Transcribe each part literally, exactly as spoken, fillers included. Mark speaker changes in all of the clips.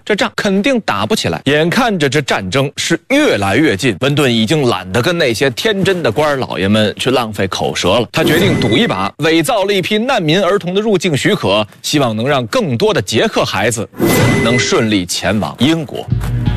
Speaker 1: 这仗肯定打不起来。眼看着这战争是越来越近，温顿已经懒得跟那些天真的官老爷们去浪费口舌了。他决定赌一把，伪造了一批难民儿童的入境许可，希望能让更多的捷克孩子能顺利前往英国。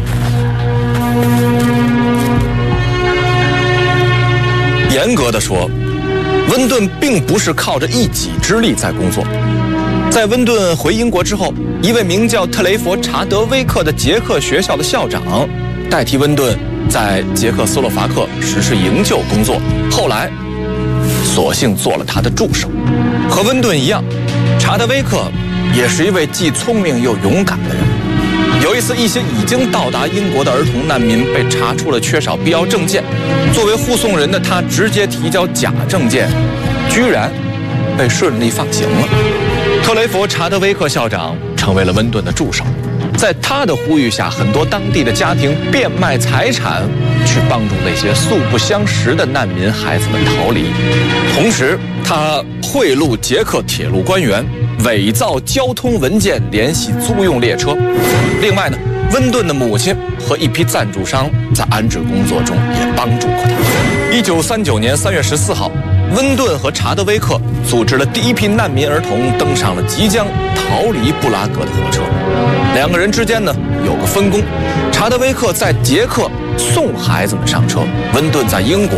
Speaker 1: 严格的说，温顿并不是靠着一己之力在工作。在温顿回英国之后，一位名叫特雷弗·查德威克的捷克学校的校长代替温顿在捷克斯洛伐克实施营救工作，后来索性做了他的助手。和温顿一样，查德威克也是一位既聪明又勇敢的人。有一次，一些已经到达英国的儿童难民被查出了缺少必要证件，作为护送人的他直接提交假证件，居然被顺利放行了。特雷弗·查德威克校长成为了温顿的助手，在他的呼吁下，很多当地的家庭变卖财产，去帮助那些素不相识的难民孩子们逃离。同时，他贿赂捷克铁路官员，伪造交通文件联系租用列车。另外呢，温顿的母亲和一批赞助商在安置工作中也帮助过他。一九三九年三月十四号，温顿和查德威克组织了第一批难民儿童登上了即将逃离布拉格的火车。两个人之间呢有个分工，查德威克在捷克送孩子们上车，温顿在英国